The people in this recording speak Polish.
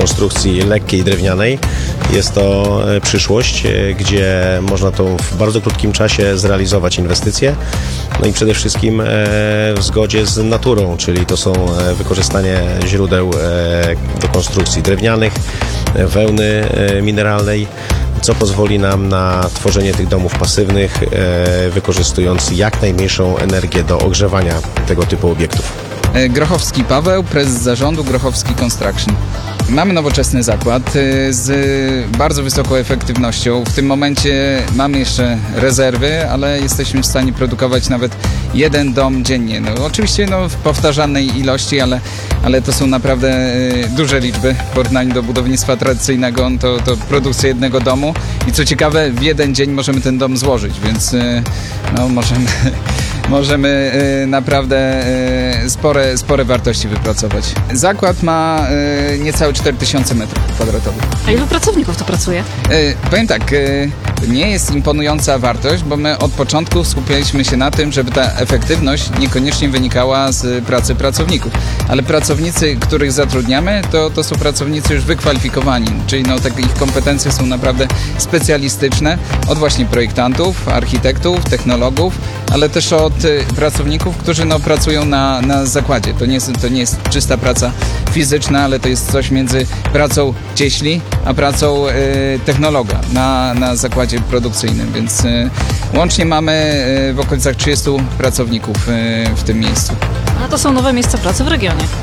konstrukcji lekkiej, drewnianej. Jest to przyszłość, gdzie można to w bardzo krótkim czasie zrealizować inwestycje. No i przede wszystkim w zgodzie z naturą, czyli to są wykorzystanie źródeł do konstrukcji drewnianych, wełny mineralnej, co pozwoli nam na tworzenie tych domów pasywnych, wykorzystując jak najmniejszą energię do ogrzewania tego typu obiektów. Grochowski Paweł, prezes zarządu Grochowski Construction. Mamy nowoczesny zakład z bardzo wysoką efektywnością. W tym momencie mamy jeszcze rezerwy, ale jesteśmy w stanie produkować nawet jeden dom dziennie. No, oczywiście w powtarzalnej ilości, ale to są naprawdę duże liczby w porównaniu do budownictwa tradycyjnego. To produkcja jednego domu i co ciekawe, w jeden dzień możemy ten dom złożyć, więc możemy naprawdę spore wartości wypracować. Zakład ma niecałe 4000 m2. A ilu pracowników tu pracuje? Powiem tak, nie jest imponująca wartość, bo my od początku skupialiśmy się na tym, żeby ta efektywność niekoniecznie wynikała z pracy pracowników. Ale pracownicy, których zatrudniamy, to są pracownicy już wykwalifikowani, czyli ich kompetencje są naprawdę specjalistyczne, od właśnie projektantów, architektów, technologów, ale też od pracowników, którzy pracują na zakładzie. To nie jest czysta praca fizyczna, ale to jest coś między pracą cieśli, a pracą technologa na zakładzie produkcyjnym, więc łącznie mamy w okolicach 30 pracowników w tym miejscu. A to są nowe miejsca pracy w regionie.